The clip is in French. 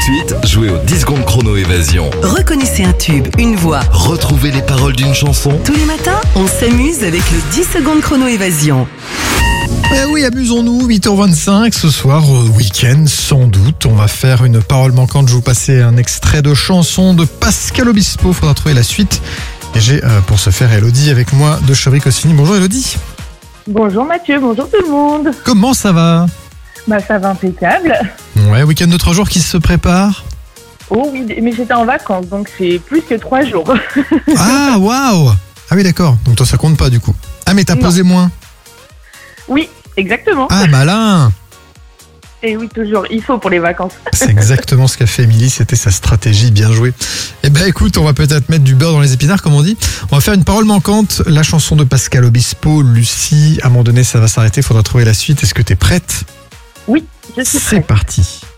de suite, jouez au 10 secondes chrono évasion. Reconnaissez un tube, une voix. Retrouvez les paroles d'une chanson. Tous les matins, on s'amuse avec le 10 secondes chrono évasion. Eh oui, amusons-nous, 8h25, ce soir, week-end, sans doute. On va faire une parole manquante. Je vais vous passer un extrait de chanson de Pascal Obispo. Faudra trouver la suite. Et j'ai pour ce faire Elodie avec moi de Chavry-Cossigny. Bonjour Elodie. Bonjour Mathieu, bonjour tout le monde. Comment ça va ? Ça va impeccable. Ouais, week-end de 3 jours qui se prépare. Oh oui, mais j'étais en vacances, donc c'est plus que 3 jours. Ah, waouh. Ah oui, d'accord. Donc toi, ça compte pas du coup. Ah, mais t'as Non. posé moins. Oui, exactement. Ah, malin. Et oui, toujours, il faut pour les vacances. C'est exactement ce qu'a fait Émilie, c'était sa stratégie, bien joué. Eh ben écoute, on va peut-être mettre du beurre dans les épinards, comme on dit. On va faire une parole manquante, la chanson de Pascal Obispo, Lucie. À un moment donné, ça va s'arrêter, il faudra trouver la suite. Est-ce que t'es prête ? Oui, je suis C'est prête. parti.